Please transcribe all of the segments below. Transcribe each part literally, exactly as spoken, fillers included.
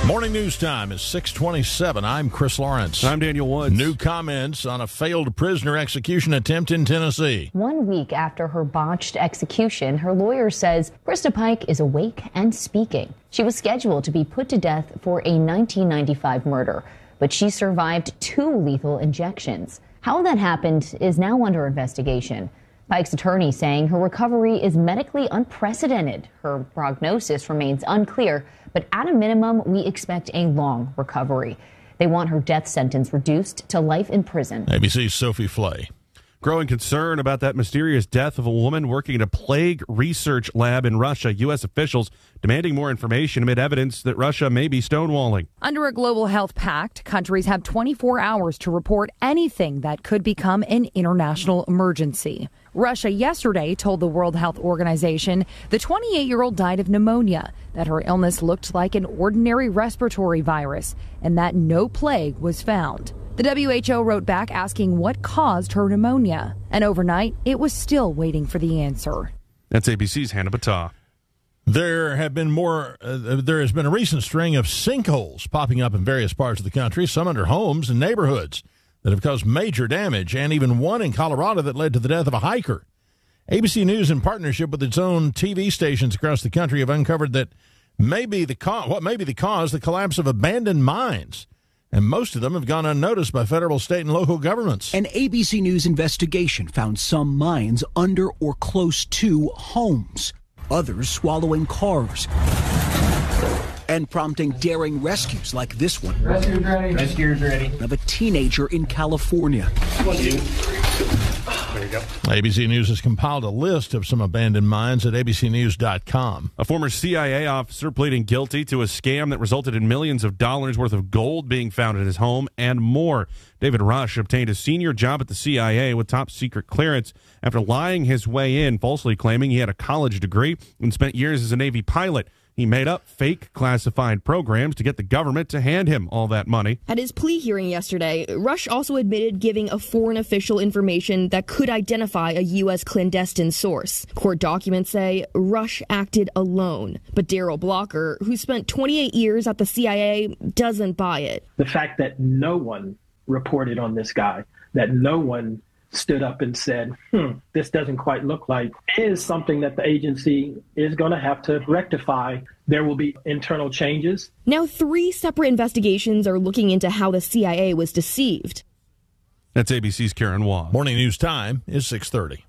Morning news time is six twenty-seven. I'm Chris Lawrence. I'm Daniel Woods. New comments on a failed prisoner execution attempt in Tennessee. One week after her botched execution, her lawyer says Krista Pike is awake and speaking. She was scheduled to be put to death for a nineteen ninety-five murder, but she survived two lethal injections. How that happened is now under investigation. Pike's attorney saying her recovery is medically unprecedented. Her prognosis remains unclear, but at a minimum, we expect a long recovery. They want her death sentence reduced to life in prison. A B C's Sophie Flay. Growing concern about that mysterious death of a woman working at a plague research lab in Russia. U S officials demanding more information amid evidence that Russia may be stonewalling. Under a global health pact, countries have twenty-four hours to report anything that could become an international emergency. Russia yesterday told the World Health Organization the twenty-eight-year-old died of pneumonia, that her illness looked like an ordinary respiratory virus, and that no plague was found. The W H O wrote back asking what caused her pneumonia, and overnight it was still waiting for the answer. That's A B C's Hannah Battah. There have been more. Uh, there has been a recent string of sinkholes popping up in various parts of the country, some under homes and neighborhoods, that have caused major damage, and even one in Colorado that led to the death of a hiker. A B C News, in partnership with its own T V stations across the country, have uncovered that maybe the co- what may be the cause the collapse of abandoned mines. And most of them have gone unnoticed by federal, state, and local governments. An A B C News investigation found some mines under or close to homes, others swallowing cars, and prompting daring rescues like this one. Rescuer's ready. Rescuer's ready. Of a teenager in California. There you go. A B C News has compiled a list of some abandoned mines at A B C news dot com. A former C I A officer pleading guilty to a scam that resulted in millions of dollars worth of gold being found at his home and more. David Rush obtained a senior job at the C I A with top secret clearance after lying his way in, falsely claiming he had a college degree and spent years as a Navy pilot. He made up fake classified programs to get the government to hand him all that money. At his plea hearing yesterday, Rush also admitted giving a foreign official information that could identify a U S clandestine source. Court documents say Rush acted alone, but Daryl Blocker, who spent twenty-eight years at the C I A, doesn't buy it. The fact that no one reported on this guy, that no one stood up and said, hmm, this doesn't quite look like, is something that the agency is going to have to rectify. There will be internal changes. Now, three separate investigations are looking into how the C I A was deceived. That's A B C's Karen Waugh. Morning news time is six thirty.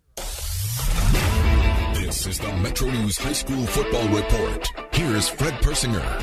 This is the Metro News High School Football Report. Here's Fred Persinger.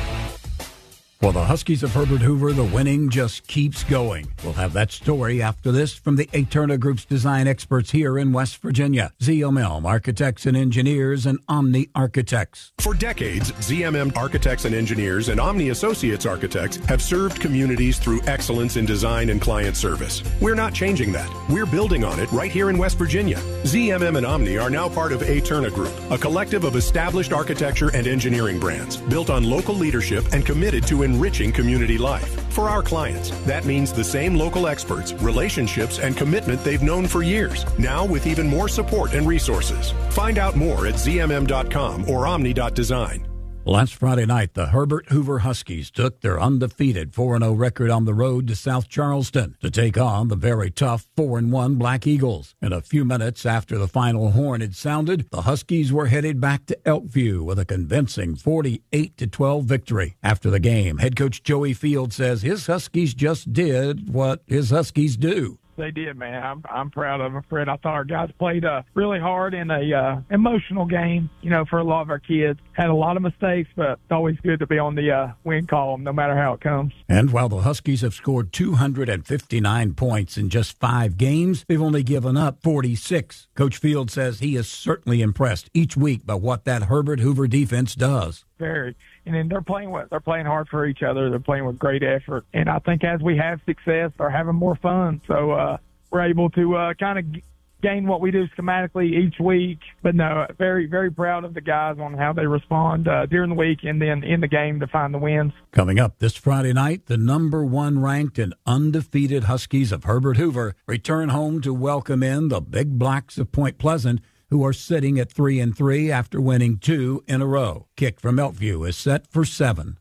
For the Huskies of Herbert Hoover, the winning just keeps going. We'll have that story after this from the Eterna Group's design experts here in West Virginia. Z M M Architects and Engineers and Omni Architects. For decades, Z M M Architects and Engineers and Omni Associates Architects have served communities through excellence in design and client service. We're not changing that. We're building on it right here in West Virginia. Z M M and Omni are now part of Eterna Group, a collective of established architecture and engineering brands built on local leadership and committed to enriching community life. For our clients, that means the same local experts, relationships, and commitment they've known for years, now with even more support and resources. Find out more at Z M M dot com or omni dot design. Last Friday night, the Herbert Hoover Huskies took their undefeated four and oh record on the road to South Charleston to take on the very tough four and one Black Eagles. And a few minutes after the final horn had sounded, the Huskies were headed back to Elkview with a convincing forty-eight to twelve victory. After the game, head coach Joey Field says his Huskies just did what his Huskies do. They did, man. I'm I'm proud of them, Fred. I thought our guys played uh, really hard in a uh, emotional game, you know, for a lot of our kids. Had a lot of mistakes, but it's always good to be on the uh, win column, no matter how it comes. And while the Huskies have scored two hundred fifty-nine points in just five games, they've only given up forty-six. Coach Field says he is certainly impressed each week by what that Herbert Hoover defense does. Very. And then they're playing what they're playing hard for each other. They're playing with great effort. And I think as we have success, they're having more fun. So uh, we're able to uh, kind of g- gain what we do schematically each week. But no, very, very proud of the guys on how they respond uh, during the week and then in the game to find the wins. Coming up this Friday night, the number one ranked and undefeated Huskies of Herbert Hoover return home to welcome in the Big Blacks of Point Pleasant, who are sitting at three and three after winning two in a row. Kick from Elkview is set for seven.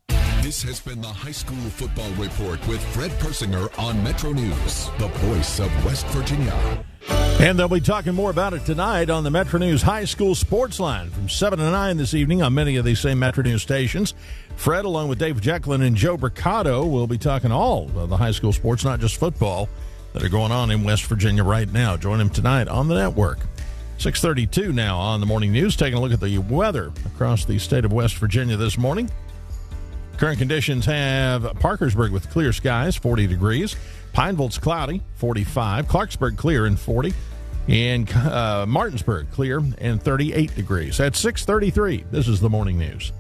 This has been the High School Football Report with Fred Persinger on Metro News, the voice of West Virginia. And they'll be talking more about it tonight on the Metro News High School Sports Line from seven to nine this evening on many of these same Metro News stations. Fred, along with Dave Jekyllin and Joe Bricado, will be talking all of the high school sports, not just football, that are going on in West Virginia right now. Join him tonight on the network. six thirty-two now on the morning news, taking a look at the weather across the state of West Virginia this morning. Current conditions have Parkersburg with clear skies, forty degrees. Pineville's cloudy, forty-five. Clarksburg clear and forty. And uh, Martinsburg clear and thirty-eight degrees. At six thirty-three, this is the morning news.